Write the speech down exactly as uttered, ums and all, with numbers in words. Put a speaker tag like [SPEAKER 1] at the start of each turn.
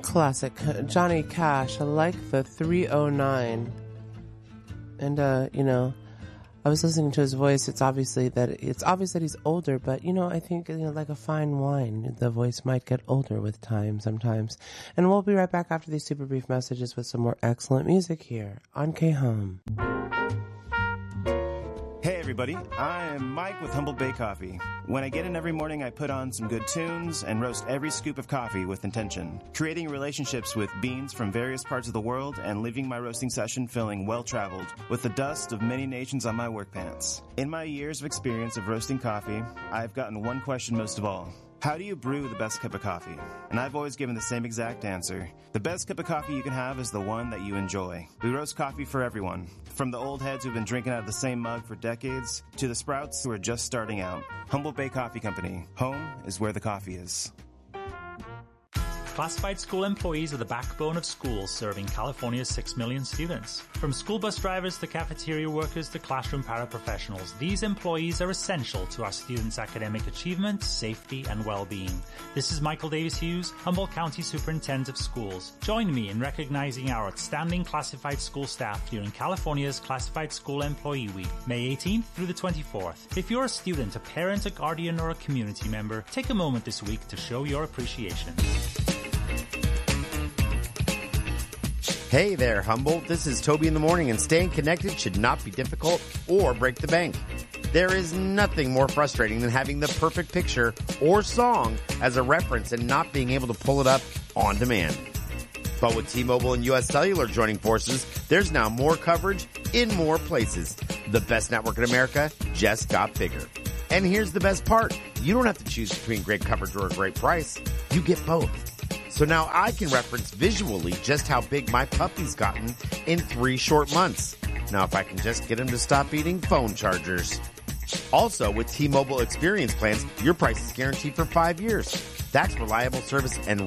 [SPEAKER 1] classic. Johnny Cash. I like the three oh nine. And, uh, you know, I was listening to his voice. It's obviously that it's obvious that he's older, but, you know, I think, you know, like a fine wine, the voice might get older with time sometimes. And we'll be right back after these super brief messages with some more excellent music here on K-Home.
[SPEAKER 2] Hey everybody, I am Mike with Humboldt Bay Coffee. When I get in every morning, I put on some good tunes and roast every scoop of coffee with intention, creating relationships with beans from various parts of the world and leaving my roasting session feeling well-traveled with the dust of many nations on my work pants. In my years of experience of roasting coffee, I've gotten one question most of all. How do you brew the best cup of coffee? And I've always given the same exact answer. The best cup of coffee you can have is the one that you enjoy. We roast coffee for everyone, from the old heads who've been drinking out of the same mug for decades to the sprouts who are just starting out. Humboldt Bay Coffee Company. Home is where the coffee is.
[SPEAKER 3] Classified school employees are the backbone of schools serving California's six million students. From school bus drivers to cafeteria workers to classroom paraprofessionals, these employees are essential to our students' academic achievement, safety, and well-being. This is Michael Davis Hughes, Humboldt County Superintendent of Schools. Join me in recognizing our outstanding classified school staff during California's Classified School Employee Week, May eighteenth through the twenty-fourth. If you're a student, a parent, a guardian, or a community member, take a moment this week to show your appreciation.
[SPEAKER 4] Hey there, Humboldt. This is Toby in the Morning, and staying connected should not be difficult or break the bank. There is nothing more frustrating than having the perfect picture or song as a reference and not being able to pull it up on demand. But with T-Mobile and U S Cellular joining forces, there's now more coverage in more places. The best network in America just got bigger. And here's the best part. You don't have to choose between great coverage or a great price. You get both. So now I can reference visually just how big my puppy's gotten in three short months. Now, if I can just get him to stop eating phone chargers. Also, with T-Mobile Experience plans, your price is guaranteed for five years. That's reliable service and